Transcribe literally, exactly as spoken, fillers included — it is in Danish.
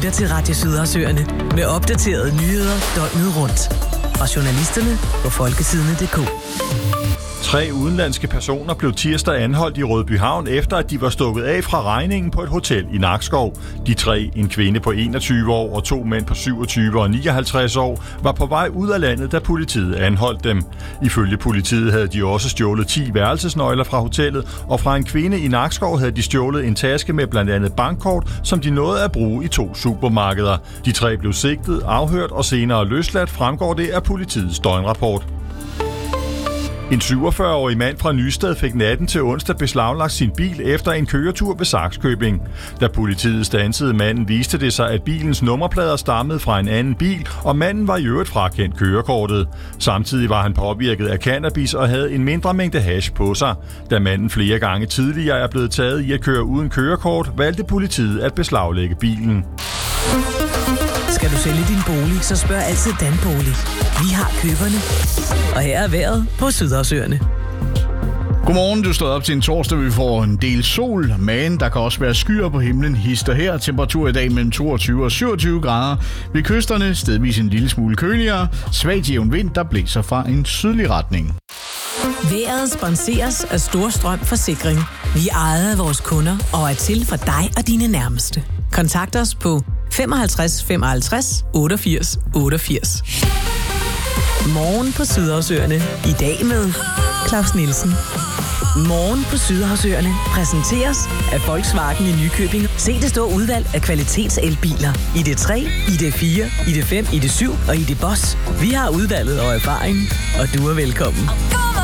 lytter til Radio Sydersøerne med opdaterede nyheder døgnet rundt. Fra journalisterne på folketidene punktum d k. Tre udenlandske personer blev tirsdag anholdt i Rødbyhavn, efter at de var stukket af fra regningen på et hotel i Nakskov. De tre, en kvinde på enogtyve år og to mænd på syvogtyve og nioghalvtreds år, var på vej ud af landet, da politiet anholdt dem. Ifølge politiet havde de også stjålet ti værelsesnøgler fra hotellet, og fra en kvinde i Nakskov havde de stjålet en taske med blandt andet bankkort, som de nåede at bruge i to supermarkeder. De tre blev sigtet, afhørt og senere løsladt, fremgår det af politiets døgnrapport. En syvogfyrre-årig mand fra Nysted fik natten til onsdag beslaglagt sin bil efter en køretur ved Sakskøbing. Da politiet standsede manden, viste det sig, at bilens nummerplader stammede fra en anden bil, og manden var i øvrigt frakendt kørekortet. Samtidig var han påvirket af cannabis og havde en mindre mængde hash på sig. Da manden flere gange tidligere er blevet taget i at køre uden kørekort, valgte politiet at beslaglægge bilen. Skal du sælge din bolig, så spørg altid Danbolig. Vi har køberne. Og her er vejret på Sydersøerne. Godmorgen, du stod op til en torsdag, vi får en del sol, men der kan også være skyer på himlen hister her. Temperatur i dag mellem toogtyve og syvogtyve grader. Ved kysterne stedvis en lille smule køligere. Svagt jævn vind, der blæser fra en sydlig retning. Vejret sponseres af Storstrøm Forsikring. Vi ejer af vores kunder og er til for dig og dine nærmeste. Kontakt os på femoghalvtreds femoghalvtreds otteogfirs otteogfirs. Morgen på Sydersøerne. I dag med Claus Nielsen. Morgen på Sydersøerne præsenteres af Volkswagen i Nykøbing. Se det store udvalg af kvalitetselbiler. I D tre, I D fire, I D fem, I D syv og I D Boss. Vi har udvalget og erfaring, og du er velkommen.